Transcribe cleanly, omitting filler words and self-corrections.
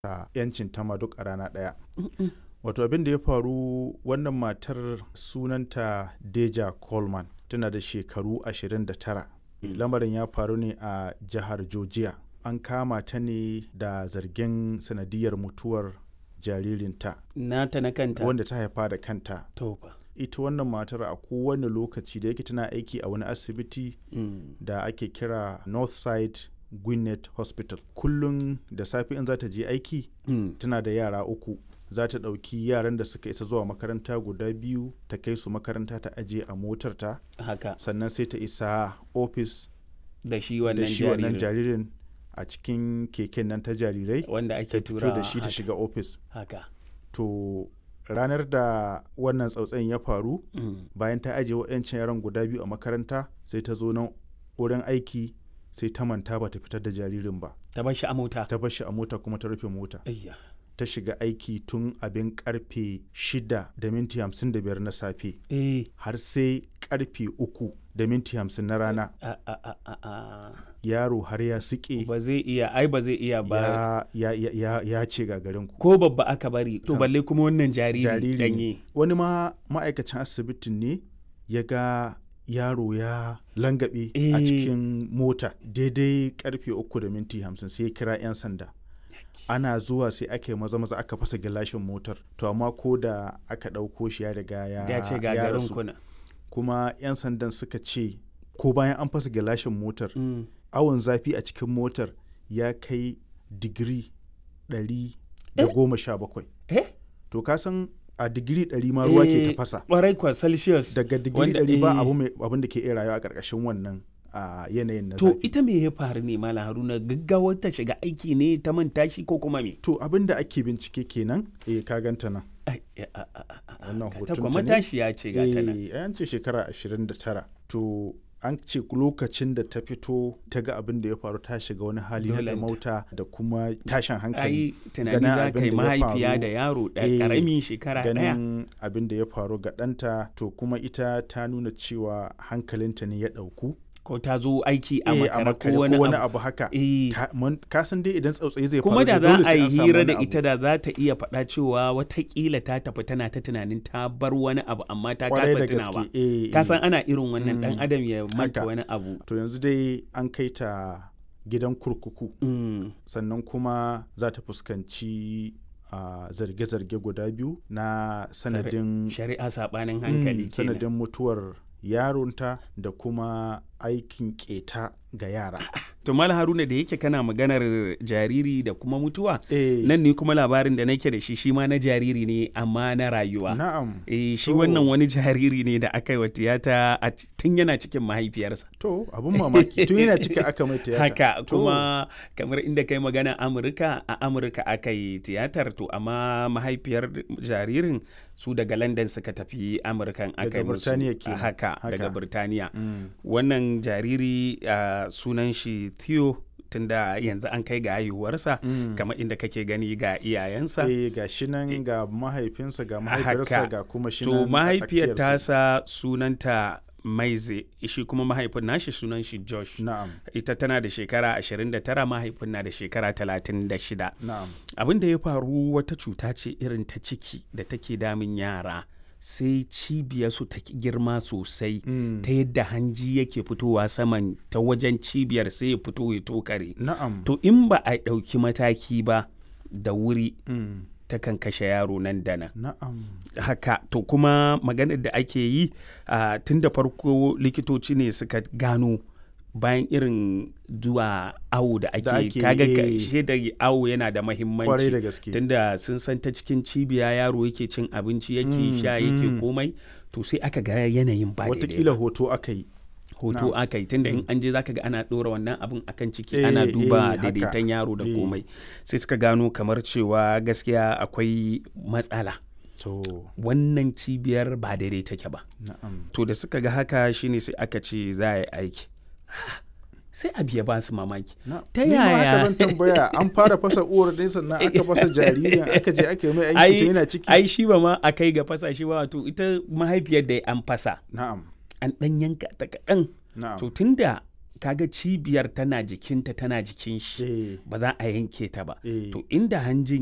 ta 'yancin ta ma duk a rana ɗaya. Wato abin da ya faru, wannan matar sunanta Deja Coleman, tana da shekaru 29. Lamarin ya faru ne a jihar Georgia. An kama ta ne da zargin sanadiyar mutuwar jaririnta. Nata na kanta? Wanda ta haifa da kanta. To fa. Ita wannan matar a kowane lokaci da yake tana aiki a wani asibiti da ake kira Northside Gwinnett Hospital. Kullum da safe in za ta je aiki, tana da yara 3. Za ta ɗauki yaran da suka isa zuwa makaranta guda 2 ta kai su makaranta ta aje a motarta. Haka. Sannan sai ta isa ofis da shi wannan jaririn a cikin keken nan ta jarirai wanda ake tura da shi ta shiga ofis. Haka. To ranar da wannan tsautsayin ya faru, bayan ta aje waɗancan yaran guda 2 a makaranta, sai ta zo nan wurin aiki, sai ta manta ba ta fitar da jaririn ba. Ta bar shi a mota. Ta bar shi a mota kuma ta rufe mota. Ta shiga aiki tun abin karfe 6:55 na safe. Har sai karfe 3:50 na rana. Yaro har ya suke. Ba zai iya ba. Ya ce gagarinku. Ko babba aka bari, to balle kuma wannan jariri danye. Wani ma'aikacin asibitin ne ya ga yaro ya langabe a cikin mota daidai karfe 3:50 sai ya kira 'yan sanda. Ana zuwa sai aka yi maza aka fasa gilashin motar, to amma ko da aka ɗauko shi ya riga ya rasu. Kuma 'yan sandan suka ce ko bayan an fasa gilashin motar, awon zafi a cikin motar ya kai digiri 117. To ka san a digiri 100 ma ruwa ke tafasa. Ƙwarai kwa Celsius. Daga digiri 100 ba abin da ke iya rayuwa a ƙarƙashin wannan a yanayin na zafi. To ita me ya faru ne Malam Haruna, gaggawar ta shiga aiki ne ta manta shi ko kuma me? To abin da ake bincike kenan, ka ganta nan. Wannan hoton ta ne. Matashiya ce ga ta nan. An ce shekara 29. To an ce lokacin da ta fito ta ga abin da ya faru, ta shiga wani hali na mauta da kuma tashin hankali. Tunani za ka yi mahaifiya da yaro ƙaramin shekara ɗaya. Ganin abin da ya faru ga ɗanta, to kuma ita ta nuna cewa hankalinta ne ya ɗauku. Ko ta zo aiki a makara ko wani abu haka. Ka san dai idan tsautsayi zai faru, kuma da za a yi hira da ita da za ta iya faɗa cewa watakila ta tafi tana ta tunanin ta bar wani abu amma ta kasa tunawa. Ka san ana irin wannan dan adam ya manta wani abu. To yanzu dai an kai ta gidan kurkuku. Sannan kuma za ta fuskanci zarge-zarge guda 2 na sanadin shari'a sabanin hankali kenan. Sanadin mutuwar yaronta da kuma aikin keta ga yara. To Malam Haruna, da yake kana maganar jariri da kuma mutuwa, nan ne kuma labarin da nake da shi ma na jariri ne amma na rayuwa. Na'am. Shi wannan wani jariri ne da aka yi wa tiyata tun yana cikin mahaifiyarsa. To abun mamaki, tun yana cikin aka mai tiyata. Haka kuma kamar inda kai magana Amurka, a Amurka aka yi tiyatar, to amma mahaifiyar jaririn su daga London suka tafi Amurkan aka yi musu. Haka daga Birtaniya. Wannan jariri sunan shi Theo, tunda yanzu an kai ga haihuwarsa, kamar inda kake gani ga iyayensa. Ga shi nan ga mahaifinsa ga mahaifiyarsa ga kuma shi nan. To mahaifiyar tasa sunanta Maize, shi kuma mahaifin nashi sunan shi Josh. Na'am. Ita tana da shekara 29, mahaifin na da shekara 36. Na'am. Abin da ya faru wata cuta ce irin ta ciki da take damun yara. Sai cibiyarsu ta girma sosai, ta yadda hanji yake fitowa saman ta wajen cibiyar sai ya fito ya tokare. Na'am. To in ba a ɗauki mataki ba da wuri, ta kan kashe yaro nan da nan. Na'am. Haka, to kuma maganar da ake yi tun da farko likitoci ne suka gano, bayan irin zuwa awo da ake kaga da awo yana da mahimmanci, tunda sun san ta cikin cibiya yaro yake cin abinci, yake sha, yake komai, to sai aka ga yanayin ba daidai. Watakila hoto aka yi. Tunda in an je zaka ga ana ɗora wannan abin akan ciki, ana duba daidaiton yaro da komai. Sai suka gano kamar cewa gaskiya akwai matsala. Wannan cibiyar ba daidai take ba. To da suka ga haka shine sai aka ce za a yi aiki. Sai abu ya ba su mamaki. Ta yaya? Zan tambaya, an fara fasa uwar dai sannan aka fasa jaririn, aka je aka yi mai aiki ta yana ciki. Ai shi ba ma a kai ga fasa shi ba, to ita mahaifiyar da an fasa. Na'am. An ɗan yanka ta kaɗan. Na'am. To tunda kaga cibiyar tana jikinta tana jikin shi ba za a yanke ta ba to inda hanjin